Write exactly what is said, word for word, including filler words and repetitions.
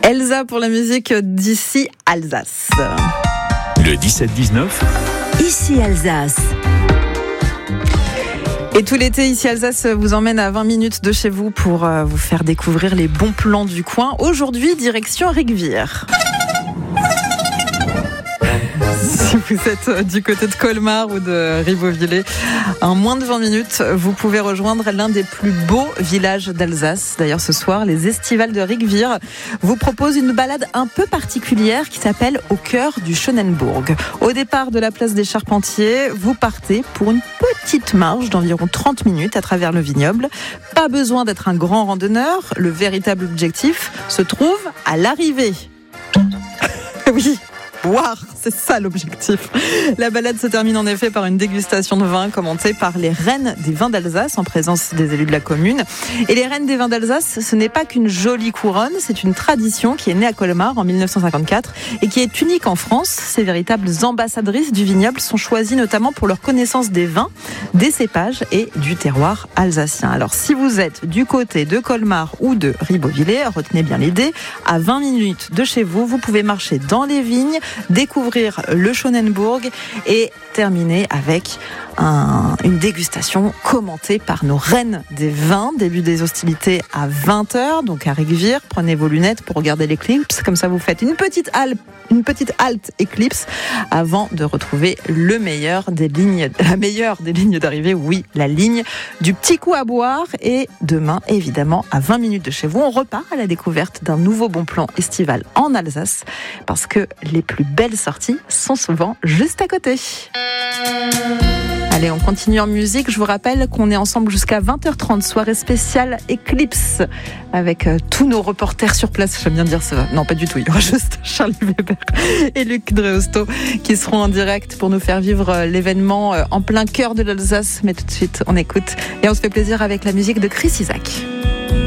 Elsa pour la musique d'ici Alsace. Le dix-sept dix-neuf. Ici Alsace. Et tout l'été, ici Alsace vous emmène à vingt minutes de chez vous pour euh, vous faire découvrir les bons plans du coin. Aujourd'hui, direction Rigvire. Si vous êtes du côté de Colmar ou de Ribeauvillé, en moins de vingt minutes, vous pouvez rejoindre l'un des plus beaux villages d'Alsace. D'ailleurs, ce soir, les Estivales de Rigvire vous proposent une balade un peu particulière qui s'appelle Au cœur du Schönenbourg. Au départ de la place des Charpentiers, vous partez pour une petite marche d'environ trente minutes à travers le vignoble. Pas besoin d'être un grand randonneur. Le véritable objectif se trouve à l'arrivée. Oui. Boire, c'est ça l'objectif. La balade se termine en effet par une dégustation de vin commentée par les reines des vins d'Alsace en présence des élus de la commune. Et les reines des vins d'Alsace, ce n'est pas qu'une jolie couronne, c'est une tradition qui est née à Colmar en mille neuf cent cinquante-quatre et qui est unique en France. Ces véritables ambassadrices du vignoble sont choisies notamment pour leur connaissance des vins, des cépages et du terroir alsacien. Alors si vous êtes du côté de Colmar ou de Ribeauvillé, retenez bien l'idée, à vingt minutes de chez vous, vous pouvez marcher dans les vignes, découvrir le Schönenbourg et terminer avec un, une dégustation commentée par nos reines des vins. Début des hostilités à vingt heures, donc à Rigvire. Prenez vos lunettes pour regarder l'éclipse. Comme ça, vous faites une petite halte, une petite halte éclipse avant de retrouver le meilleur des lignes, la meilleure des lignes d'arrivée. Oui, la ligne du petit coup à boire. Et demain, évidemment, à vingt minutes de chez vous, on repart à la découverte d'un nouveau bon plan estival en Alsace parce que les plus belles sorties sont souvent juste à côté. Allez, on continue en musique. Je vous rappelle qu'on est ensemble jusqu'à vingt heures trente, soirée spéciale Eclipse, avec euh, tous nos reporters sur place. J'aime bien dire ça. Non, pas du tout. Il y aura juste Charlie Weber et Luc Dreosto qui seront en direct pour nous faire vivre euh, l'événement euh, en plein cœur de l'Alsace. Mais tout de suite, on écoute et on se fait plaisir avec la musique de Chris Isaak.